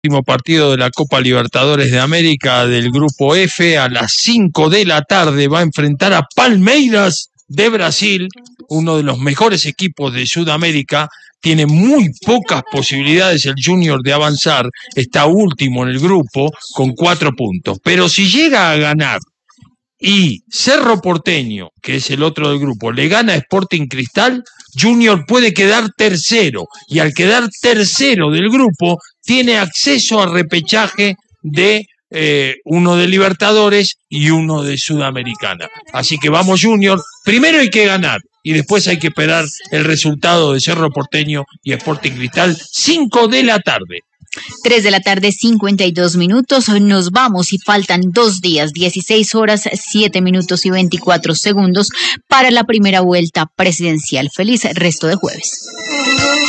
último partido de la Copa Libertadores de América del Grupo F. A las 5 de la tarde va a enfrentar a Palmeiras de Brasil, uno de los mejores equipos de Sudamérica. Tiene muy pocas posibilidades el Junior de avanzar, está último en el grupo con 4 puntos. Pero si llega a ganar y Cerro Porteño, que es el otro del grupo, le gana a Sporting Cristal, Junior puede quedar tercero, y al quedar tercero del grupo tiene acceso a repechaje de uno de Libertadores y uno de Sudamericana. Así que vamos Junior, primero hay que ganar y después hay que esperar el resultado de Cerro Porteño y Sporting Cristal, 5 de la tarde. 3 de la tarde, 52 minutos. Nos vamos y faltan 2 días, 16 horas, 7 minutos y 24 segundos para la primera vuelta presidencial. Feliz resto de jueves.